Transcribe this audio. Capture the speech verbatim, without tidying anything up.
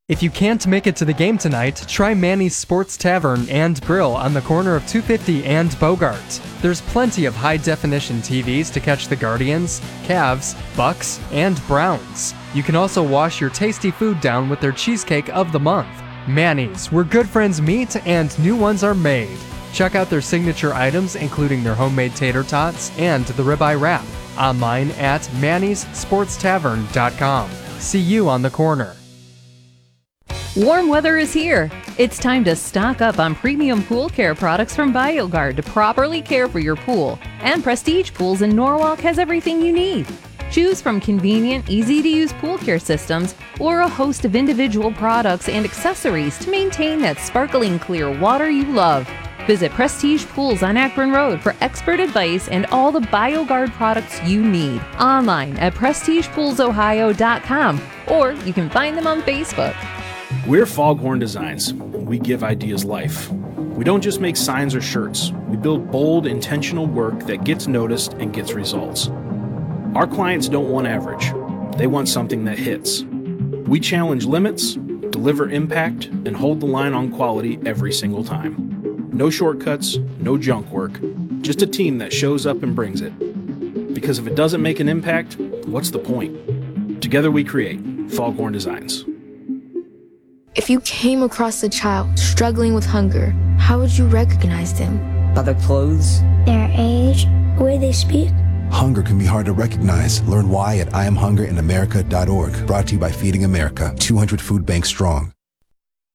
If you can't make it to the game tonight, try Manny's Sports Tavern and Grill on the corner of two fifty and Bogart. There's plenty of high-definition T Vs to catch the Guardians, Cavs, Bucks, and Browns. You can also wash your tasty food down with their cheesecake of the month. Manny's, where good friends meet and new ones are made. Check out their signature items, including their homemade tater tots and the ribeye wrap. Online at mannys sports tavern dot com. See you on the corner. Warm weather is here. It's time to stock up on premium pool care products from BioGuard to properly care for your pool. And Prestige Pools in Norwalk has everything you need. Choose from convenient, easy-to-use pool care systems or a host of individual products and accessories to maintain that sparkling clear water you love. Visit Prestige Pools on Akron Road for expert advice and all the BioGuard products you need. Online at prestige pools ohio dot com, or you can find them on Facebook. We're Foghorn Designs. We give ideas life. We don't just make signs or shirts. We build bold, intentional work that gets noticed and gets results. Our clients don't want average. They want something that hits. We challenge limits, deliver impact, and hold the line on quality every single time. No shortcuts, no junk work, just a team that shows up and brings it. Because if it doesn't make an impact, what's the point? Together we create Foghorn Designs. If you came across a child struggling with hunger, how would you recognize them? By their clothes, their age, the way they speak. Hunger can be hard to recognize. Learn why at I am hunger in america dot org. Brought to you by Feeding America, two hundred food banks strong.